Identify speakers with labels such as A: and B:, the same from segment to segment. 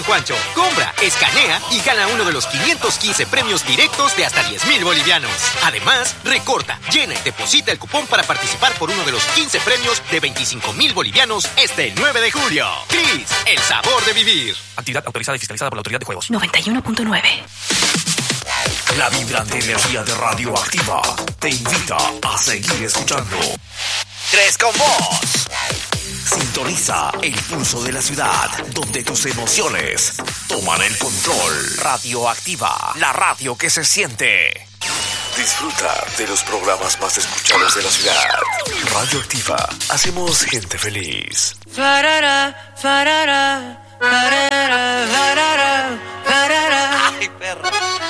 A: Juancho. Compra, escanea y gana uno de los 515 premios directos de hasta 10,000 bolivianos. Además, recorta, llena y deposita el cupón para participar por uno de los 15 premios de 25,000 bolivianos este 9 de julio. Cris, el sabor de vivir.
B: Actividad autorizada y fiscalizada por la Autoridad de Juegos.
C: 91.9.
B: La vibrante energía de Radioactiva te invita a seguir escuchando. Tres con vos. Sintoniza el pulso de la ciudad, donde tus emociones toman el control. Radioactiva, la radio que se siente. Disfruta de los programas más escuchados de la ciudad. Radioactiva, hacemos gente feliz.
D: Farara, farara, farara, farara, farara.
E: Ay, perro.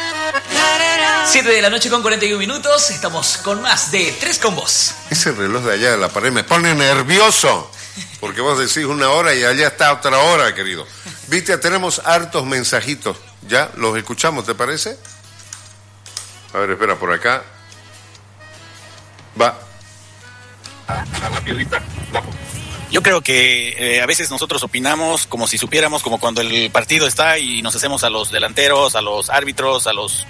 E: 7 de la noche con 41 minutos. Estamos con más de Tres con Vos.
F: Ese reloj de allá de la pared me pone nervioso. Porque vos decís 1 hora y allá está otra hora, querido. Viste, tenemos hartos mensajitos. ¿Ya? ¿Los escuchamos, te parece? A ver, espera, por acá. Va.
G: Yo creo que a veces nosotros opinamos como si supiéramos, como cuando el partido está y nos hacemos a los delanteros, a los árbitros, a los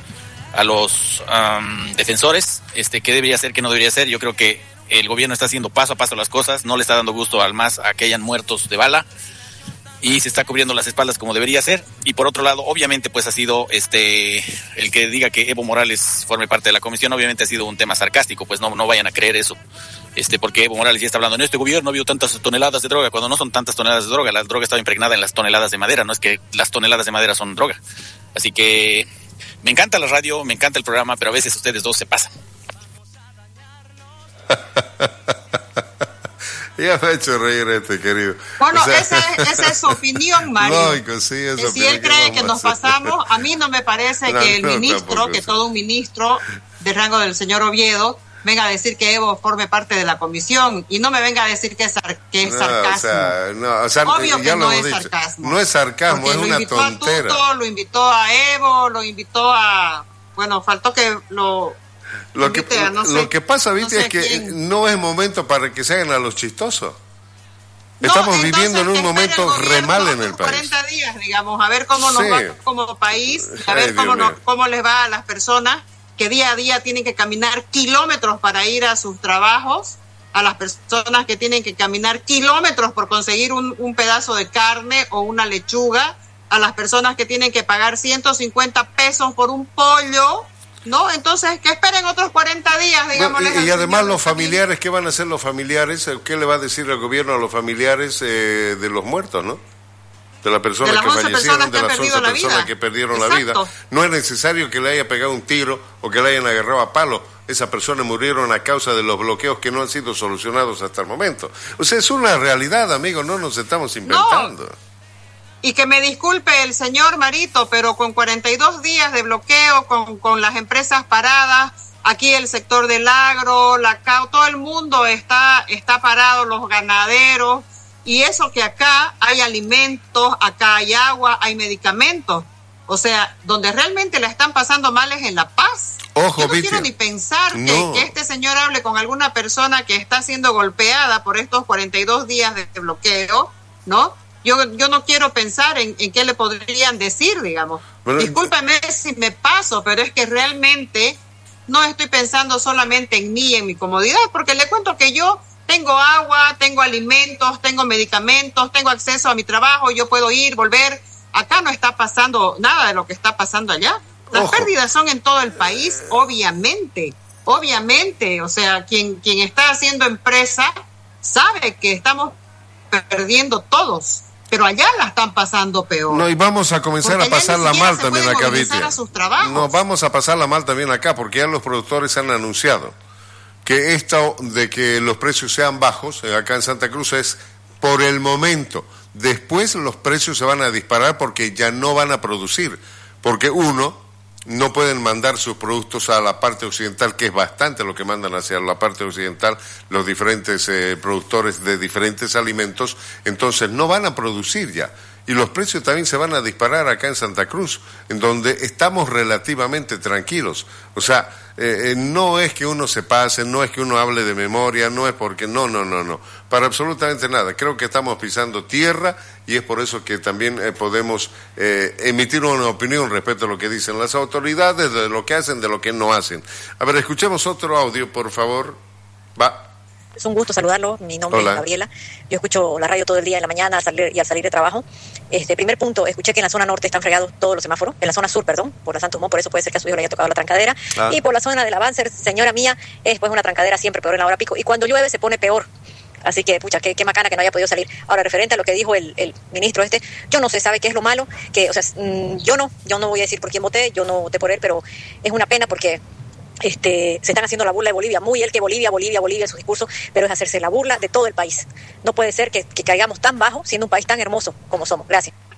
G: defensores, qué debería ser, qué no debería ser. Yo creo que el gobierno está haciendo paso a paso las cosas, no le está dando gusto al MAS a que hayan muertos de bala y se está cubriendo las espaldas como debería ser. Y por otro lado, obviamente, pues ha sido el que diga que Evo Morales forme parte de la comisión, obviamente ha sido un tema sarcástico, pues no vayan a creer eso. Porque Evo Morales ya está hablando, en este gobierno ha habido tantas toneladas de droga, cuando no son tantas toneladas de droga, la droga estaba impregnada en las toneladas de madera, no es que las toneladas de madera son droga. Así que me encanta la radio, me encanta el programa, pero a veces ustedes dos se pasan.
F: Ya me ha hecho reír querido.
H: Bueno, esa es su opinión, Mario.
F: Lógico, sí, eso.
H: Si él cree que nos pasamos, a mí no me parece que el ministro, que todo un ministro de rango del señor Oviedo, venga a decir que Evo forme parte de la comisión y no me venga a decir que es sarcasmo. Obvio que no es sarcasmo.
F: No es sarcasmo,
H: porque
F: es una tontera.
H: Lo invitó a Evo, lo invitó a... Bueno, faltó que lo
F: que pasa, viste, es que no es momento para que se hagan a los chistosos. Estamos viviendo en un momento re mal en el país.
H: 40 días, digamos, a ver cómo nos va como país, a ver cómo les va a las personas que día a día tienen que caminar kilómetros para ir a sus trabajos, a las personas que tienen que caminar kilómetros por conseguir un pedazo de carne o una lechuga, a las personas que tienen que pagar 150 pesos por un pollo, ¿no? Entonces, que esperen otros 40 días, digamos.
F: Y además los familiares, ¿qué van a hacer los familiares? ¿Qué le va a decir el gobierno a los familiares de los muertos, no? De las personas que fallecieron, de las 11 personas que perdieron la vida. No es necesario que le haya pegado un tiro o que le hayan agarrado a palo. Esas personas murieron a causa de los bloqueos que no han sido solucionados hasta el momento. O sea, es una realidad, amigos, no nos estamos inventando.
H: No. Y que me disculpe el señor Marito, pero con 42 días de bloqueo, con las empresas paradas, aquí el sector del agro, la CAO, todo el mundo está parado, los ganaderos, y eso que acá hay alimentos, acá hay agua, hay medicamentos. O sea, donde realmente la están pasando mal es en La Paz.
F: Ojo,
H: yo no quiero ni pensar que este señor hable con alguna persona que está siendo golpeada por estos 42 días de bloqueo, ¿no? Yo no quiero pensar en qué le podrían decir, digamos. Bueno, discúlpame si me paso, pero es que realmente no estoy pensando solamente en mí, en mi comodidad, porque le cuento que yo tengo agua, tengo alimentos, tengo medicamentos, tengo acceso a mi trabajo, yo puedo ir, volver. Acá no está pasando nada de lo que está pasando allá. Las pérdidas son en todo el país, obviamente. O sea, quien está haciendo empresa sabe que estamos perdiendo todos. Pero allá la están pasando peor.
F: No, y vamos a comenzar a pasarla mal también acá, Vitia. No, vamos a pasarla mal también acá, porque ya los productores han anunciado que esto de que los precios sean bajos acá en Santa Cruz es por el momento. Después los precios se van a disparar porque ya no van a producir. Porque no pueden mandar sus productos a la parte occidental, que es bastante lo que mandan hacia la parte occidental los diferentes productores de diferentes alimentos, entonces no van a producir ya. Y los precios también se van a disparar acá en Santa Cruz, en donde estamos relativamente tranquilos. O sea, no es que uno se pase, no es que uno hable de memoria, no es porque... No. Para absolutamente nada. Creo que estamos pisando tierra y es por eso que también podemos emitir una opinión respecto a lo que dicen las autoridades, de lo que hacen, de lo que no hacen. A ver, escuchemos otro audio, por favor. Va.
C: Es un gusto saludarlo, mi nombre es Gabriela. Yo escucho la radio todo el día en la mañana al salir de trabajo. Primer punto, escuché que en la zona norte están fregados todos los semáforos, en la zona sur, perdón, por la Santos Dumont, por eso puede ser que a su hijo le haya tocado la trancadera. Y por la zona del Avance, señora mía, es pues una trancadera siempre peor en la hora pico. Y cuando llueve se pone peor. Así que, pucha, qué macana que no haya podido salir. Ahora, referente a lo que dijo el ministro yo no sé, ¿sabe qué es lo malo? Que, o sea, yo no voy a decir por quién voté, yo no voté por él, pero es una pena porque... se están haciendo la burla de Bolivia, muy él que Bolivia en su discurso, pero es hacerse la burla de todo el país. No puede ser que caigamos tan bajo siendo un país tan hermoso como somos. Gracias.